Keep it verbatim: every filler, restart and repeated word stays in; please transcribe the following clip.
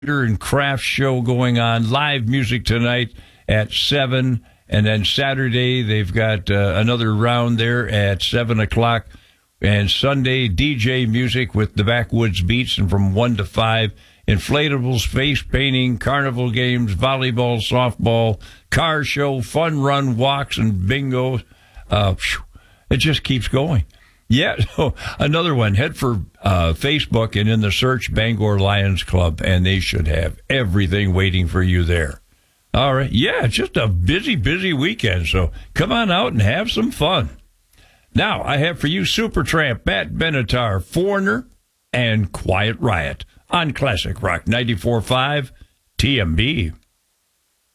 and craft show going on. Live music tonight at seven. And then Saturday, they've got uh, another round there at seven o'clock. And Sunday, D J music with the Backwoods Beats, and from one to five, inflatables, face painting, carnival games, volleyball, softball, car show, fun run, walks, and bingo. Uh, it just keeps going. Yeah, so another one. Head for uh, Facebook and in the search Bangor Lions Club, and they should have everything waiting for you there. All right. Yeah, it's just a busy, busy weekend, so come on out and have some fun. Now, I have for you Supertramp, Matt Benatar, Foreigner, and Quiet Riot on Classic Rock ninety-four point five T M B.